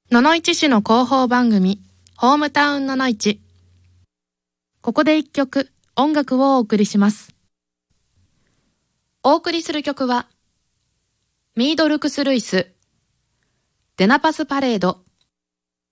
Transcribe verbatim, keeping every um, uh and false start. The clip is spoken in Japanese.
野々市市の広報番組、ホームタウン野々市。ここで一曲、音楽をお送りします。お送りする曲は、ミードルクス・ルイス、デナパスパレード、